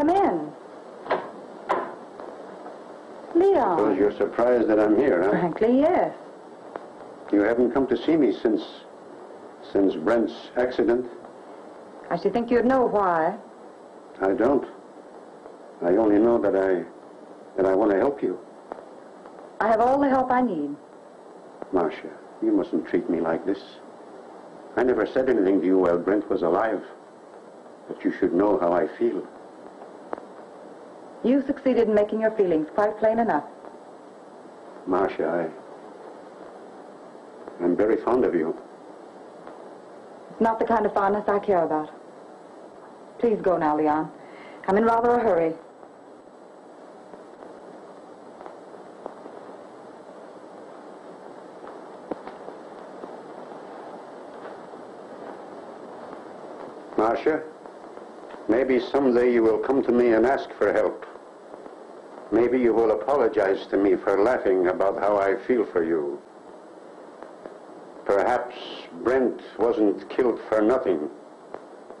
Come in. Leon. Suppose you're surprised that I'm here, huh? Frankly, yes. You haven't come to see me since Brent's accident? I should think you'd know why. I don't. I only know that I want to help you. I have all the help I need. Marcia, you mustn't treat me like this. I never said anything to you while Brent was alive. But you should know how I feel. You succeeded in making your feelings quite plain enough. Marcia, I'm very fond of you. It's not the kind of fondness I care about. Please go now, Leon. I'm in rather a hurry. Marcia, maybe someday you will come to me and ask for help. Maybe you will apologize to me for laughing about how I feel for you. Perhaps Brent wasn't killed for nothing.